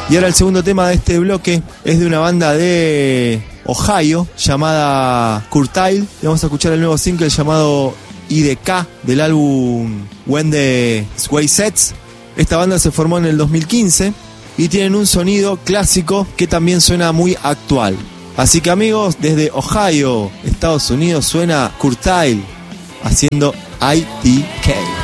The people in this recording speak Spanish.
Y ahora el segundo tema de este bloque es de una banda de Ohio llamada Curtail. Y vamos a escuchar el nuevo single llamado IDK del álbum When the Sway Sets. Esta banda se formó en el 2015 y tienen un sonido clásico que también suena muy actual. Así que amigos, desde Ohio, Estados Unidos, suena Curtail haciendo IDK.